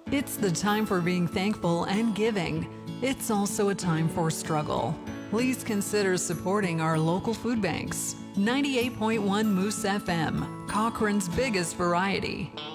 It's the time for being thankful and giving. It's also a time for struggle. Please consider supporting our local food banks. 98.1 Moose FM, Cochrane's biggest variety.